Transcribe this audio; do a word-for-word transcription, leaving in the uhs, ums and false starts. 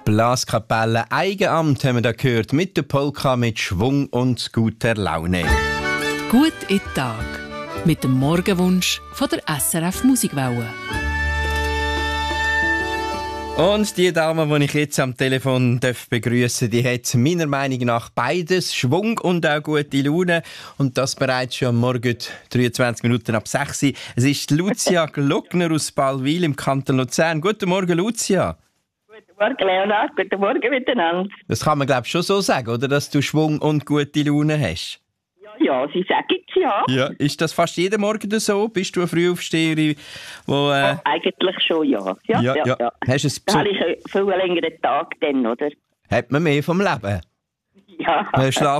Blaskapelle Eigenamt haben wir da gehört, mit der Polka mit Schwung und guter Laune. Gut in den Tag. Mit dem Morgenwunsch von der S R F Musikwelle. Und die Dame, die ich jetzt am Telefon begrüßen darf, die hat meiner Meinung nach beides, Schwung und auch gute Laune. Und das bereits schon am Morgen dreiundzwanzig Minuten ab sechs Uhr. Es ist Lucia Glockner aus Ballwil im Kanton Luzern. Guten Morgen, Lucia. Guten Morgen, Leonard. Guten Morgen miteinander. Das kann man, glaube ich, schon so sagen, oder? Dass du Schwung und gute Laune hast. Ja, sie sagen es ja. Ja. Ist das fast jeden Morgen so? Bist du eine Frühaufsteherin, wo... Äh... Oh, eigentlich schon, ja. Ja, ja, ja. ja. ja. Hast du es da habe ich einen viel längeren Tag dann, oder? Hat man mehr vom Leben? Ja. Man